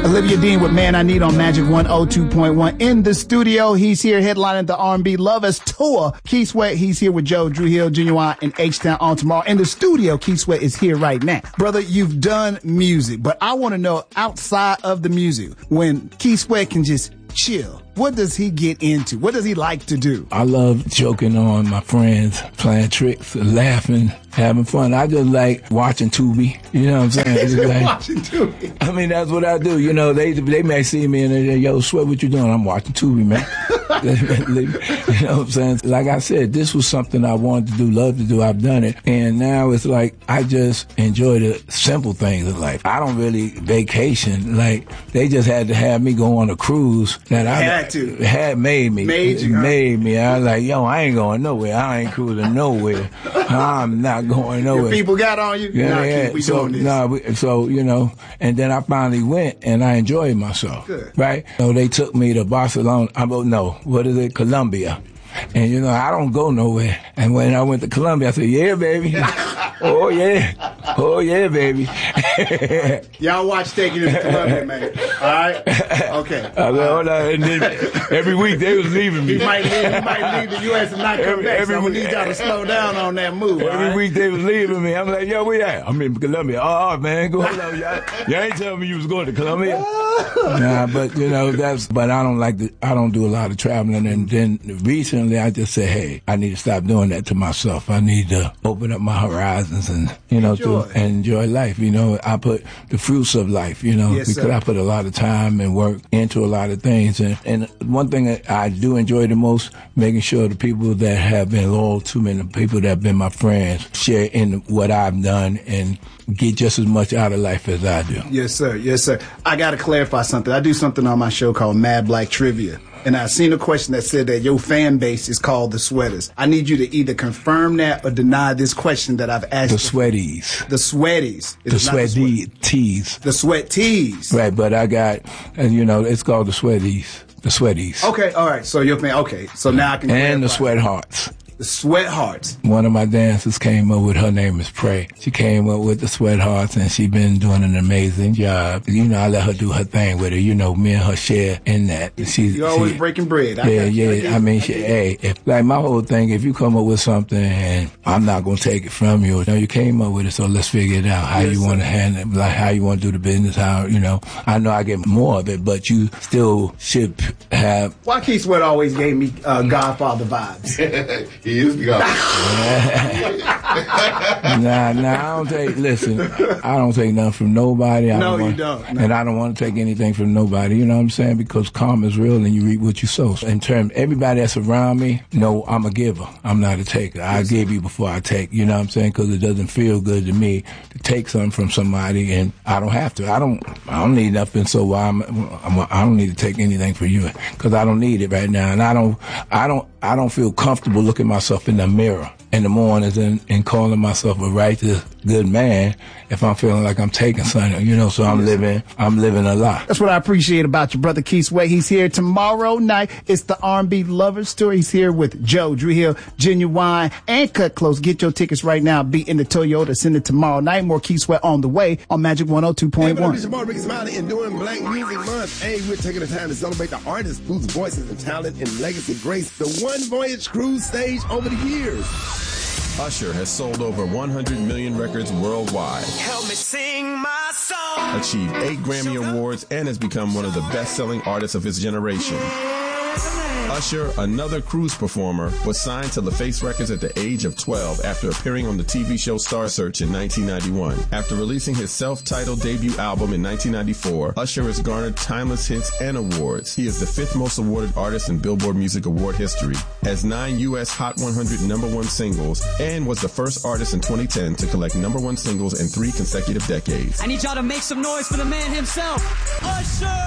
Olivia Dean with Man I Need on Magic 102.1. In the studio, he's here headlining the R&B Lovers Tour. Keith Sweat, he's here with Joe, Drew Hill, Genuine, and H-Town on tomorrow. In the studio, Keith Sweat is here right now. Brother, you've done music, but I want to know, outside of the music, when Keith Sweat can just chill, what does he get into? What does he like to do? I love joking on my friends, playing tricks, laughing, having fun. I just like watching Tubi. You know what I'm saying? It's like, watching Tubi. I mean, that's what I do. You know, they may see me and they say, yo, Sweat, what you doing? I'm watching Tubi, man. You know what I'm saying? Like I said, this was something I wanted to do, love to do. I've done it. And now it's like I just enjoy the simple things in life. I don't really vacation. Like, they just had to have me go on a cruise that I had made me. Made you, huh? Made me. I was like, yo, I ain't going nowhere. I ain't cruising nowhere. I'm not going nowhere. Your people got on you? Yeah. We doing this. So, you know, and then I finally went and I enjoyed myself. Good. Right? So they took me to Barcelona. Colombia. And, you know, I don't go nowhere. And when I went to Colombia, I said, yeah, baby. Oh, yeah, baby. Y'all watch Taking It to Colombia, man. All right? Okay. And then every week they was leaving me. You might leave the U.S. and not come back, so I'm going to need y'all to slow down on that move. Every week they was leaving me. I'm like, yo, where you at? I'm in Colombia. Oh, man, go hold on. Y'all ain't telling me you was going to Colombia. Nah, but, you know, but I don't do a lot of traveling. And then recently I just said, hey, I need to stop doing that to myself. I need to open up my horizons and, you know, enjoy life. You know, I put the fruits of life, you know, because I put a lot of time and work into a lot of things. And one thing that I do enjoy the most, making sure the people that have been loyal to me and the people that have been my friends share in what I've done and get just as much out of life as I do. Yes, sir. Yes, sir. I got to clarify something. I do something on my show called Mad Black Trivia. And I seen a question that said that your fan base is called the Sweaters. I need you to either confirm that or deny this question that I've asked. The Sweaties. The Sweaties. The Sweaties. The Sweat Tees. Right, but I got, you know, it's called the Sweaties. The Sweaties. Okay, all right. So you're saying, okay. So now I can And the Sweat Hearts. The Sweat Hearts. One of my dancers came up with, her name is Prey. She came up with the Sweat Hearts, and she been doing an amazing job. You know, I let her do her thing with her. You know, me and her share in that. You're always breaking bread. I mean, like my whole thing, if you come up with something and I'm not going to take it from you, you came up with it, so let's figure it out. How you want to handle it, like how you want to do the business, how, you know. I know I get more of it, but you still should have. Why Keith Sweat always gave me Godfather vibes? He is the guy. Nah, I don't take nothing from nobody. You don't. No. And I don't want to take anything from nobody, you know what I'm saying? Because karma is real and you reap what you sow. In terms, everybody that's around me, I'm a giver. I'm not a taker. I give you before I take, you know what I'm saying? Because it doesn't feel good to me to take something from somebody, and I don't have to. I don't need nothing, so I don't need to take anything from you because I don't need it right now. And I don't feel comfortable looking myself in the mirror in the mornings and calling myself a righteous, good man if I'm feeling like I'm taking something, you know, so I'm living a lie. That's what I appreciate about your brother Keith Sweat. He's here tomorrow night. It's the R&B Lovers Tour. He's here with Joe, Drew Hill, Genuine, and Cut Close. Get your tickets right now. Be in the Toyota. Send it tomorrow night. More Keith Sweat on the way on Magic 102.1. Hey, it's Ricky Smiley and during Black Music Month. Hey, we're taking the time to celebrate the artists whose voices and talent and legacy grace the One Voyage Cruise stage over the years. Usher has sold over 100 million records worldwide. Help me sing my song. Achieved 8 Grammy Awards and has become one of the best-selling artists of his generation. Usher, another cruise performer, was signed to LaFace Records at the age of 12 after appearing on the TV show Star Search in 1991. After releasing his self-titled debut album in 1994, Usher has garnered timeless hits and awards. He is the 5th most awarded artist in Billboard Music Award history, has 9 U.S. Hot 100 #1 singles, and was the first artist in 2010 to collect #1 singles in 3 consecutive decades. I need y'all to make some noise for the man himself, Usher!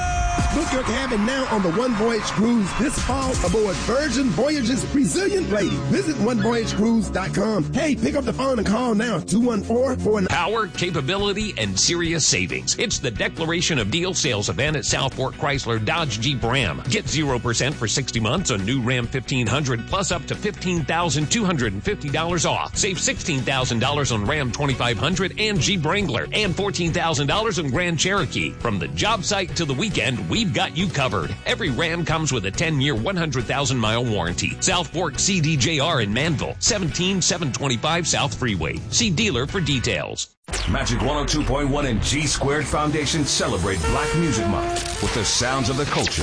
Book your cabin now on the One Voyage Cruise this fall aboard Virgin Voyages Resilient Lady. Visit onevoyagecruise.com. Hey, pick up the phone and call now, 214-49. Power, capability, and serious savings. It's the Declaration of Deal sales event at Southport Chrysler Dodge Jeep Ram. Get 0% for 60 months on new Ram 1500 plus up to $15,250 off. Save $16,000 on Ram 2500 and Jeep Wrangler and $14,000 on Grand Cherokee. From the job site to the weekend, we've got you covered. Every Ram comes with a 10-year, 100,000-mile warranty. South Fork CDJR in Manville, 17725 South Freeway. See dealer for details. Magic 102.1 and G Squared Foundation celebrate Black Music Month with the sounds of the culture.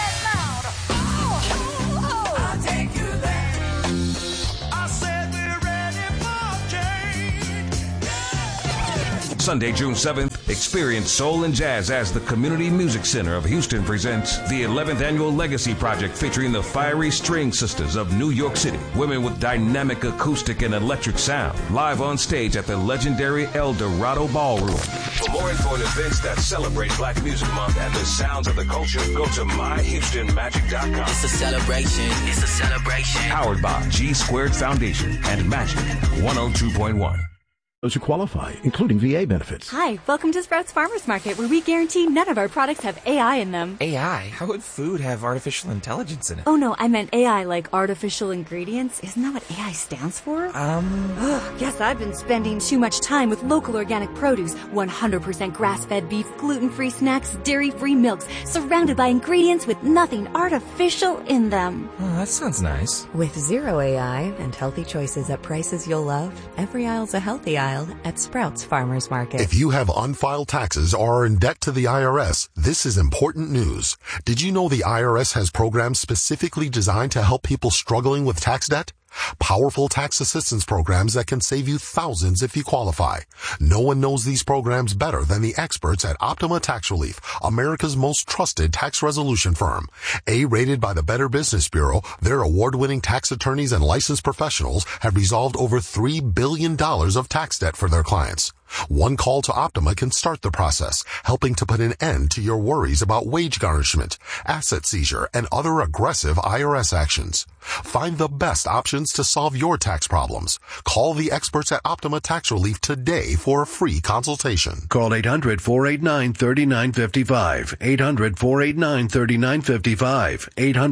Sunday, June 7th, experience soul and jazz as the Community Music Center of Houston presents the 11th Annual Legacy Project featuring the Fiery String Sisters of New York City, women with dynamic acoustic and electric sound, live on stage at the legendary El Dorado Ballroom. For more info and events that celebrate Black Music Month and the sounds of the culture, go to myhoustonmagic.com. It's a celebration. It's a celebration. Powered by G Squared Foundation and Magic 102.1. Those who qualify, including VA benefits. Hi, welcome to Sprouts Farmers Market, where we guarantee none of our products have AI in them. AI? How would food have artificial intelligence in it? Oh no, I meant AI like artificial ingredients. Isn't that what AI stands for? Guess I've been spending too much time with local organic produce, 100% grass-fed beef, gluten-free snacks, dairy-free milks, surrounded by ingredients with nothing artificial in them. Oh, that sounds nice. With zero AI and healthy choices at prices you'll love, every aisle's a healthy aisle at Sprouts Farmers Market. If you have unfiled taxes or are in debt to the IRS, this is important news. Did you know the IRS has programs specifically designed to help people struggling with tax debt? Powerful tax assistance programs that can save you thousands if you qualify. No one knows these programs better than the experts at Optima Tax Relief, America's most trusted tax resolution firm. A-rated by the Better Business Bureau, their award-winning tax attorneys and licensed professionals have resolved over $3 billion of tax debt for their clients. One call to Optima can start the process, helping to put an end to your worries about wage garnishment, asset seizure, and other aggressive IRS actions. Find the best options to solve your tax problems. Call the experts at Optima Tax Relief today for a free consultation. Call 800-489-3955. 800-489-3955.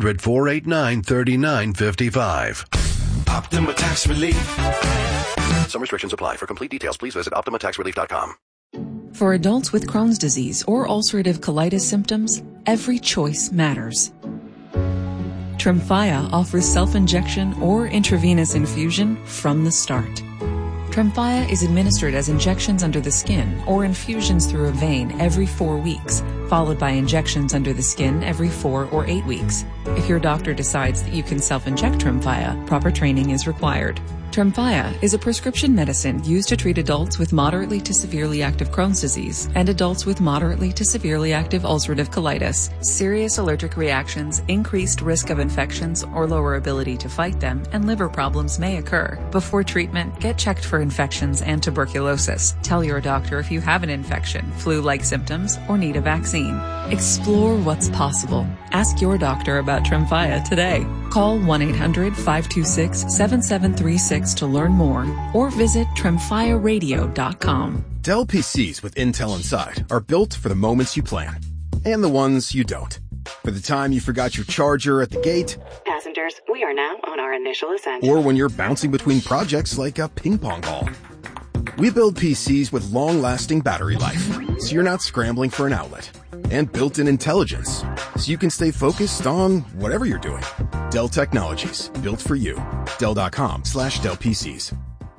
800-489-3955. Optima Tax Relief. Some restrictions apply. For complete details, please visit OptimaTaxRelief.com. For adults with Crohn's disease or ulcerative colitis symptoms, every choice matters. Tremfya offers self-injection or intravenous infusion from the start. Tremfya is administered as injections under the skin or infusions through a vein every 4 weeks, followed by injections under the skin every 4 or 8 weeks. If your doctor decides that you can self-inject Tremfya, proper training is required. Tremfya is a prescription medicine used to treat adults with moderately to severely active Crohn's disease and adults with moderately to severely active ulcerative colitis. Serious allergic reactions, increased risk of infections or lower ability to fight them, and liver problems may occur. Before treatment, get checked for infections and tuberculosis. Tell your doctor if you have an infection, flu-like symptoms, or need a vaccine. Explore what's possible. Ask your doctor about Tremfya today. Call 1-800-526-7736 to learn more or visit tremfyaradio.com. Dell PCs with Intel inside are built for the moments you plan and the ones you don't. For the time you forgot your charger at the gate. Passengers, we are now on our initial ascent. Or when you're bouncing between projects like a ping pong ball. We build PCs with long-lasting battery life, so you're not scrambling for an outlet. And built-in intelligence, so you can stay focused on whatever you're doing. Dell Technologies, built for you. Dell.com/Dell PCs.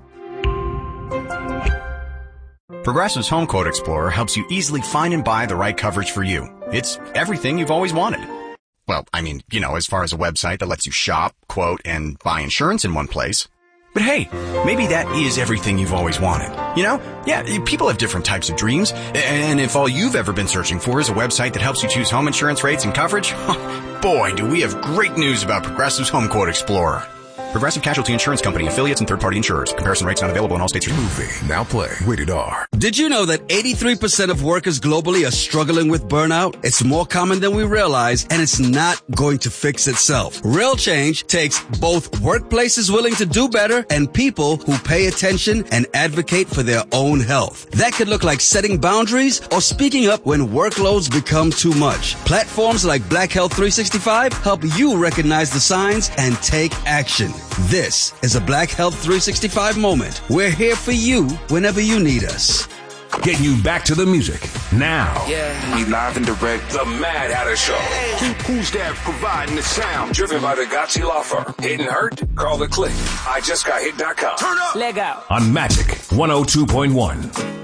Progressive's Home Quote Explorer helps you easily find and buy the right coverage for you. It's everything you've always wanted. Well, I mean, as far as a website that lets you shop, quote, and buy insurance in one place. But hey, maybe that is everything you've always wanted. Yeah, people have different types of dreams. And if all you've ever been searching for is a website that helps you choose home insurance rates and coverage, boy, do we have great news about Progressive's Home Quote Explorer. Progressive Casualty Insurance Company, affiliates, and third-party insurers. Comparison rates not available in all states. Movie now play. Rated R. Did you know that 83% of workers globally are struggling with burnout? It's more common than we realize, and it's not going to fix itself. Real change takes both workplaces willing to do better and people who pay attention and advocate for their own health. That could look like setting boundaries or speaking up when workloads become too much. Platforms like Black Health 365 help you recognize the signs and take action. This is a Black Health 365 moment. We're here for you whenever you need us. Getting you back to the music now. Yeah. We live and direct. The Mad Hatter Show. Who's that providing the sound? Driven by the Gotzi Law Firm. Hit and Hurt? Call the click. IJustGotHit.com. Turn up. Leg out. On Magic 102.1.